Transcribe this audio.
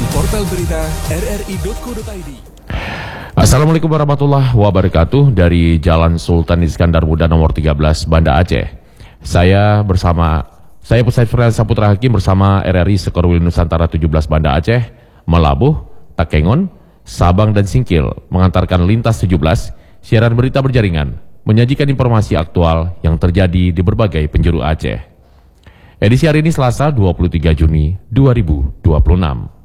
dengan portal berita rri.co.id. Assalamualaikum warahmatullahi wabarakatuh. Dari Jalan Sultan Iskandar Muda nomor 13 Banda Aceh. Saya Pusat Firman Saputra Hakim bersama RRI Sekorwil Nusantara 17 Banda Aceh, Melabuh, Takengon, Sabang dan Singkil mengantarkan lintas 17 siaran berita berjaringan, menyajikan informasi aktual yang terjadi di berbagai penjuru Aceh. Edisi hari ini Selasa 23 Juni 2026.